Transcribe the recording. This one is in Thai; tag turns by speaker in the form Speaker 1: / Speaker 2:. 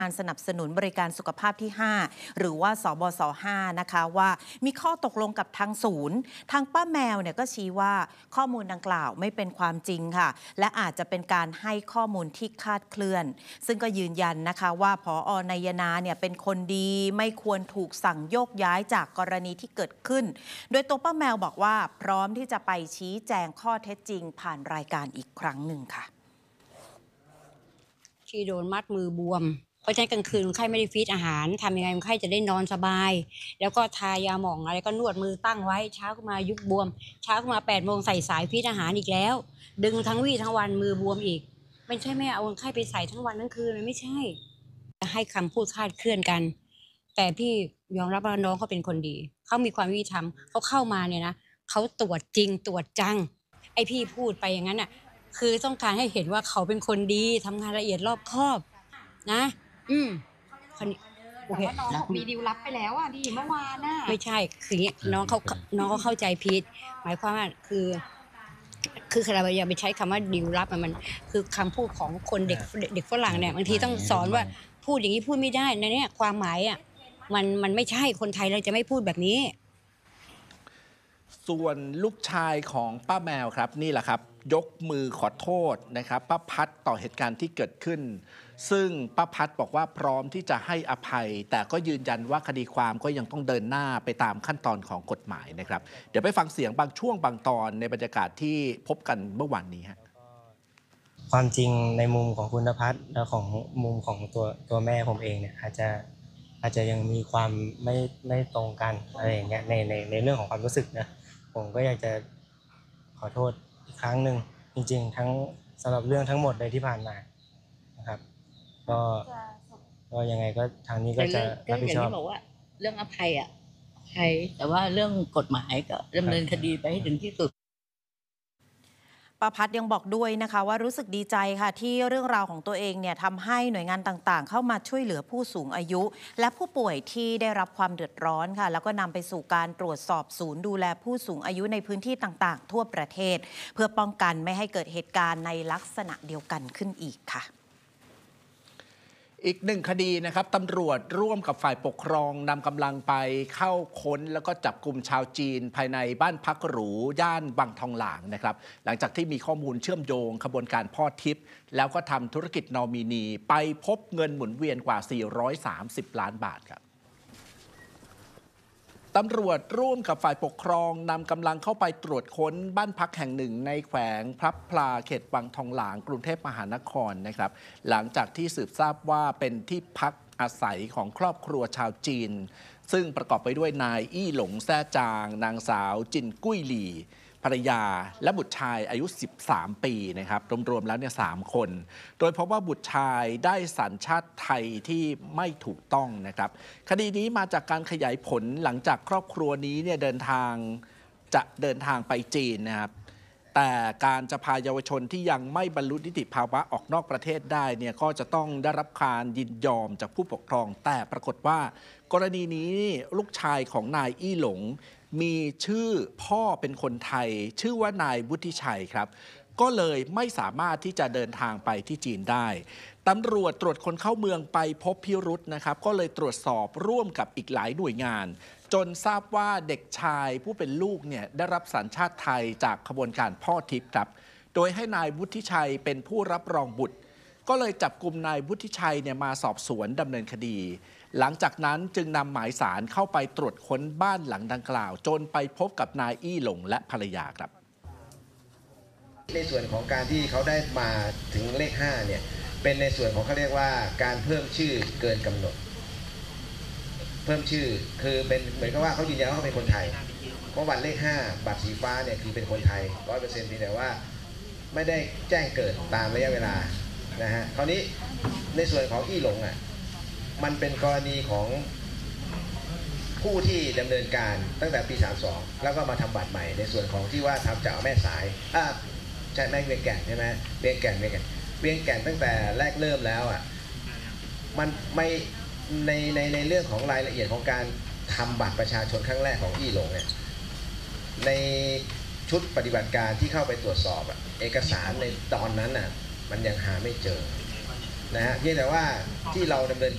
Speaker 1: การสนับสนุนบริการสุขภาพที่ 5 หรือว่าสบศ 5 นะคะว่ามีข้อตกลงกับทางศูนย์ทางป้าแมวเนี่ยก็ชี้ว่าข้อมูลดังกล่าวไม่เป็นความจริงค่ะและอาจจะเป็นการให้ข้อมูลที่คลาดเคลื่อนซึ่งก็ยืนยันนะคะว่าผอ.นายนาเนี่ยเป็นคนดีไม่ควรถูกสั่งโยกย้ายจากกรณีที่เกิดขึ้นโดยตัวป้าแมวบอกว่าพร้อมที่จะไปชี้แจงข้อเท็จจริงผ่านรายการอีกครั้งหนึ่งค่ะ
Speaker 2: ที่โดนมัดมือบวมเพราะฉะนั้นกลางคืนคนไข้ไม่ได้ฟีดอาหารทำยังไงคนไข้จะได้นอนสบายแล้วก็ทายาหม่องอะไรก็นวดมือตั้งไว้เช้าขึ้นมายุบบวมเช้าขึ้นมา8 โมงใส่สายฟีดอาหารอีกแล้วดึงทั้งวี่ทั้งวันมือบวมอีกไม่ใช่ไม่เอาคนไข้ไปใส่ทั้งวันทั้งคืนเลยไม่ใช่ให้คำพูดคลาดเคลื่อนกันแต่พี่ยอมรับว่าน้องเขาเป็นคนดีเขามีความยุติธรรมเขาเข้ามาเนี่ยนะเขาตรวจจริงตรวจจังไอพี่พูดไปอย่างนั้นน่ะคือต้องการให้เห็นว่าเขาเป็นคนดีทำงานละเอียดรอบคอบนะโอเค
Speaker 3: แต่ว่าน้องมีดีลลับไปแล้วอ่ะดีเมื่อวานน่ะ
Speaker 2: ไม่ใช่คืออย่างเงี้ยน้องเขาเข้าใจผิดหมายความว่าคือเราอย่าไปใช้คำว่าดีลลับมันคือคำพูดของคนเด็กฝรั่งเนี่ยบางทีต้องสอนว่าพูดอย่างนี้พูดไม่ได้นะเนี่ยความหมายอ่ะมันไม่ใช่คนไทยเราจะไม่พูดแบบนี้
Speaker 4: ส่วนลูกชายของป้าแมวครับนี่แหละครับยกมือขอโทษนะครับป้าพัดต่อเหตุการณ์ที่เกิดขึ้นซึ่งป้าพัดบอกว่าพร้อมที่จะให้อภัยแต่ก็ยืนยันว่าคดีความก็ยังต้องเดินหน้าไปตามขั้นตอนของกฎหมายนะครับเดี๋ยวไปฟังเสียงบางช่วงบางตอนในบรรยากาศที่พบกันเมื่อวานนี้ฮะ
Speaker 5: ความจริงในมุมของคุณพัฒน์และของมุมของตัวแม่ผมเองเนี่ยอาจจะยังมีความไม่ตรงกันอะไรอย่างเงี้ยในเรื่องของความรู้สึกนะผมก็อยากจะขอโทษอีกครั้งหนึ่งจริงๆทั้งสำหรับเรื่องทั้งหมดเลยที่ผ่านมานะครับก็ยังไงก็ทางนี้ก็จะรับผิดชอบ
Speaker 6: อย่างที่บอกว่าเรื่องอภัยแต่ว่าเรื่องกฎหมายก็ดำเนินคดีไปให้ถึงที่สุด
Speaker 1: ป้าพัดยังบอกด้วยนะคะว่ารู้สึกดีใจค่ะที่เรื่องราวของตัวเองเนี่ยทำให้หน่วยงานต่างๆเข้ามาช่วยเหลือผู้สูงอายุ และผู้ป่วยที่ได้รับความเดือดร้อนค่ะแล้วก็นำไปสู่การตรวจสอบศูนย์ดูแลผู้สูงอายุในพื้นที่ต่างๆทั่วประเทศเพื่อป้องกันไม่ให้เกิดเหตุการณ์ในลักษณะเดียวกันขึ้นอีกค่ะ
Speaker 4: อีกหนึ่งคดีนะครับตำรวจร่วมกับฝ่ายปกครองนำกำลังไปเข้าค้นแล้วก็จับกลุ่มชาวจีนภายในบ้านพักหรูย่านบางทองหลางนะครับหลังจากที่มีข้อมูลเชื่อมโยงขบวนการพ่อทิพย์แล้วก็ทำธุรกิจนอมินีไปพบเงินหมุนเวียนกว่า430 ล้านบาทครับตำรวจร่วมกับฝ่ายปกครองนำกำลังเข้าไปตรวจค้นบ้านพักแห่งหนึ่งในแขวงพลับพลาเขตบางทองหลางกรุงเทพมหานครนะครับหลังจากที่สืบทราบว่าเป็นที่พักอาศัยของครอบครัวชาวจีนซึ่งประกอบไปด้วยนายอี้หลงแซ่จางนางสาวจินกุ้ยหลี่ภรรยาและบุตรชายอายุ13 ปีนะครับรวมๆแล้วเนี่ย3 คนโดยพบว่าบุตรชายได้สัญชาติไทยที่ไม่ถูกต้องนะครับคดีนี้มาจากการขยายผลหลังจากครอบครัวนี้เนี่ยเดินทางไปจีนนะครับแต่การจะพาเยาวชนที่ยังไม่บรรลุนิติภาวะออกนอกประเทศได้เนี่ยก็จะต้องได้รับการยินยอมจากผู้ปกครองแต่ปรากฏว่ากรณีนี้ลูกชายของนายอี้หลงมีชื่อพ่อเป็นคนไทยชื่อว่านายวุฒิชัยครับก็เลยไม่สามารถที่จะเดินทางไปที่จีนได้ตำรวจตรวจคนเข้าเมืองไปพบพิรุธนะครับก็เลยตรวจสอบร่วมกับอีกหลายหน่วยงานจนทราบว่าเด็กชายผู้เป็นลูกเนี่ยได้รับสัญชาติไทยจากขบวนการพ่อทิพย์ครับโดยให้นายวุฒิชัยเป็นผู้รับรองบุตรก็เลยจับกุมนายวุฒิชัยเนี่ยมาสอบสวนดำเนินคดีหลังจากนั้นจึงนำหมายสารเข้าไปตรวจค้นบ้านหลังดังกล่าวจนไปพบกับนายอี้หลงและภรรยาครับ
Speaker 7: ในส่วนของการที่เขาได้มาถึงเลข5เนี่ยเป็นในส่วนของเขาเรียกว่าการเพิ่มชื่อเกินกำหนดเพิ่มชื่อคือเป็นเหมือนกับว่าเขายืนยันว่าเขาเป็นคนไทยเพราะวันเลข5บัตรสีฟ้าเนี่ยคือเป็นคนไทย 100%เพียงแต่ว่าไม่ได้แจ้งเกิดตามระยะเวลานะฮะคราวนี้ในส่วนของอี้หลงอ่ะมันเป็นกรณีของผู้ที่ดำเนินการตั้งแต่ปี32แล้วก็มาทำบัตรใหม่ในส่วนของที่ว่าทำจากแม่สายใช่แม่เวียงแก่นใช่ไหมเวียงแก่นตั้งแต่แรกเริ่มแล้วอ่ะมันไม่ในเรื่องของรายละเอียดของการทำบัตรประชาชนครั้งแรกของอี้หลงเนี่ยในชุดปฏิบัติการที่เข้าไปตรวจสอบเอกสารในตอนนั้นน่ะมันยังหาไม่เจอนะฮะเพียงแต่ว่าที่เราดำเนิน